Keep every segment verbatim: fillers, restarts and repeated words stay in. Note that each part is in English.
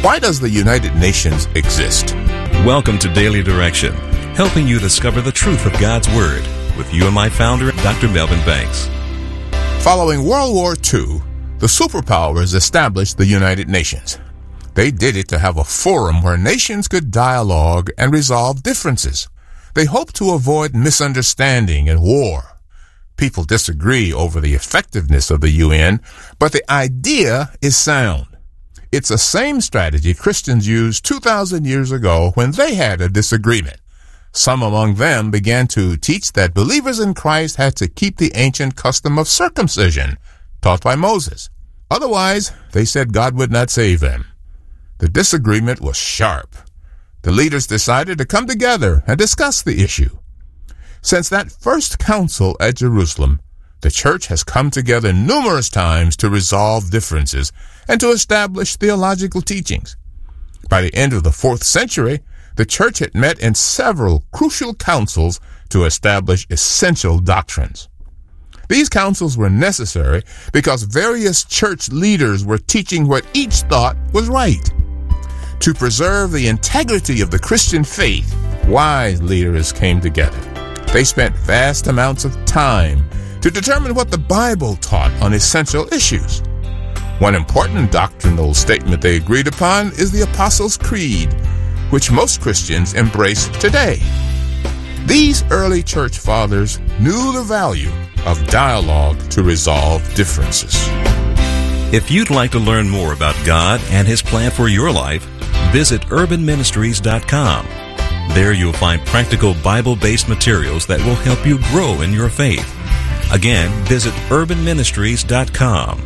Why does the United Nations exist? Welcome to Daily Direction, helping you discover the truth of God's Word with you and my founder, Doctor Melvin Banks. Following World War Two, the superpowers established the United Nations. They did it to have a forum where nations could dialogue and resolve differences. They hoped to avoid misunderstanding and war. People disagree over the effectiveness of the U N, but the idea is sound. It's the same strategy Christians used two thousand years ago when they had a disagreement. Some among them began to teach that believers in Christ had to keep the ancient custom of circumcision, taught by Moses. Otherwise, they said God would not save them. The disagreement was sharp. The leaders decided to come together and discuss the issue. Since that first council at Jerusalem, the church has come together numerous times to resolve differences and to establish theological teachings. By the end of the fourth century, the church had met in several crucial councils to establish essential doctrines. These councils were necessary because various church leaders were teaching what each thought was right. To preserve the integrity of the Christian faith, wise leaders came together. They spent vast amounts of time to determine what the Bible taught on essential issues. One important doctrinal statement they agreed upon is the Apostles' Creed, which most Christians embrace today. These early church fathers knew the value of dialogue to resolve differences. If you'd like to learn more about God and His plan for your life, visit urban ministries dot com. There you'll find practical Bible-based materials that will help you grow in your faith. Again, visit urban ministries dot com.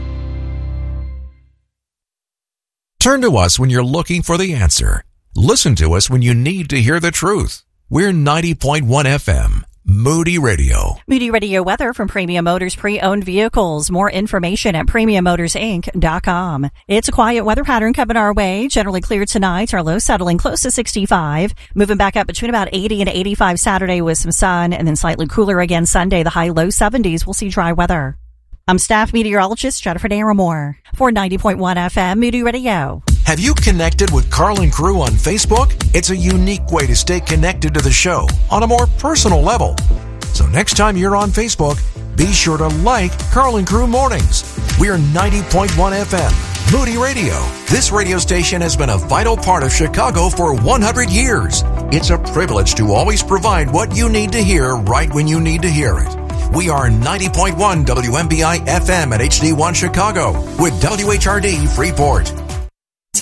Turn to us when you're looking for the answer. Listen to us when you need to hear the truth. We're ninety point one F M, Moody Radio. Moody Radio weather from Premium Motors Pre-Owned Vehicles. More information at premium motors inc dot com. It's a quiet weather pattern coming our way. Generally clear tonight. Our low settling close to sixty-five. Moving back up between about eighty and eighty-five Saturday with some sun, and then slightly cooler again Sunday. The high low seventies. We'll see dry weather. I'm staff meteorologist Jennifer Naramore for ninety point one F M Moody Radio. Have you connected with Carl and Crew on Facebook? It's a unique way to stay connected to the show on a more personal level. So next time you're on Facebook, be sure to like Carl and Crew Mornings. We're ninety point one F M, Moody Radio. This radio station has been a vital part of Chicago for one hundred years. It's a privilege to always provide what you need to hear right when you need to hear it. We are ninety point one W M B I F M at H D one Chicago with W H R D Freeport.